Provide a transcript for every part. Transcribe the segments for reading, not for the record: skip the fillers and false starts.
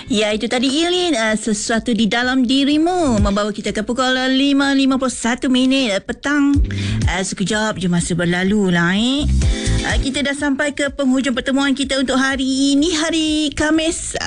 Ya, itu tadi Ilin, sesuatu di dalam dirimu, membawa kita ke pukul 5.51 petang. Sekejap je masa berlalu lah kita dah sampai ke penghujung pertemuan kita untuk hari ini, hari Khamis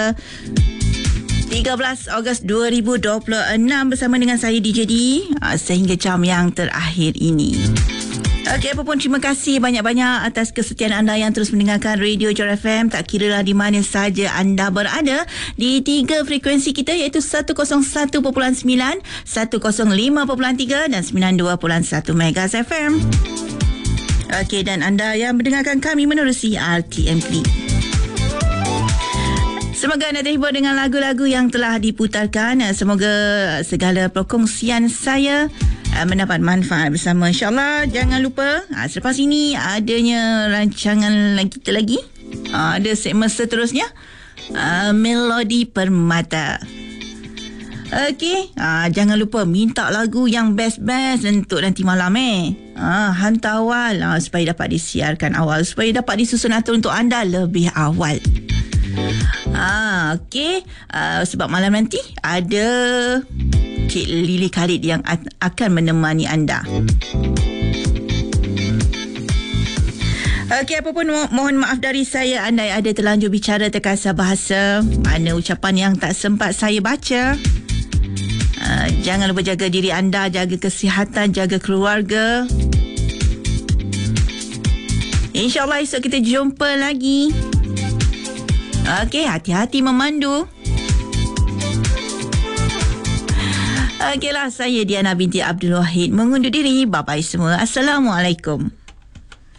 13 Ogos 2026 bersama dengan saya DJ D sehingga jam yang terakhir ini. Okey, apa pun terima kasih banyak-banyak atas kesetiaan anda yang terus mendengarkan Radio Johor FM. Tak kiralah di mana saja anda berada di 3 frekuensi kita, iaitu 101.9, 105.3 dan 92.1 MHz FM. Okey, dan anda yang mendengarkan kami menerusi RTM Klik. Semoga anda terhibur dengan lagu-lagu yang telah diputarkan. Semoga segala perkongsian saya mendapat manfaat bersama, insyaAllah. Jangan lupa, selepas ini adanya rancangan kita lagi. Ada segmen seterusnya, Melodi Permata. Okey, jangan lupa minta lagu yang best-best untuk nanti malam hantar awal supaya dapat disiarkan awal, supaya dapat disusun atur untuk anda lebih awal. Okey, sebab malam nanti ada Cik Lily Khalid yang akan menemani anda. Okey, apa pun mohon maaf dari saya andai ada terlanjur bicara terkasar bahasa, mana ucapan yang tak sempat saya baca. Jangan lupa jaga diri anda, jaga kesihatan, jaga keluarga. InsyaAllah esok kita jumpa lagi. Okey, hati-hati memandu. Okeylah, saya Diana binti Abdul Wahid mengundur diri. Bye-bye semua. Assalamualaikum.